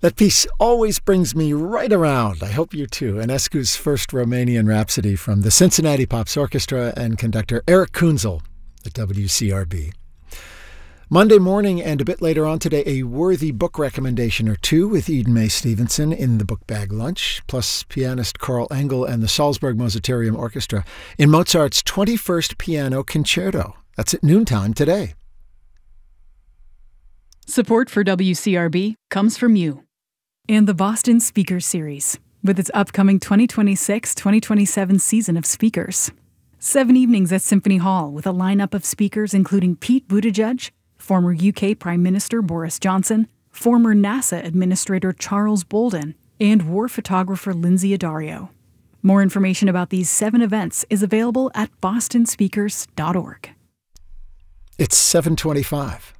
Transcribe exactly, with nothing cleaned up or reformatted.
That piece always brings me right around. I hope you too. Enescu's first Romanian Rhapsody from the Cincinnati Pops Orchestra and conductor Eric Kunzel at W C R B. Monday morning and a bit later on today, a worthy book recommendation or two with Eden Mae Stevenson in the Book Bag Lunch, plus pianist Carl Engel and the Salzburg Mozarteum Orchestra in Mozart's twenty-first Piano Concerto. That's at noontime today. Support for W C R B comes from you and the Boston Speakers Series, with its upcoming twenty twenty-six twenty twenty-seven season of speakers. Seven evenings at Symphony Hall with a lineup of speakers including Pete Buttigieg, former U K Prime Minister Boris Johnson, former NASA Administrator Charles Bolden, and war photographer Lindsay Addario. More information about these seven events is available at boston speakers dot org. It's seven twenty-five.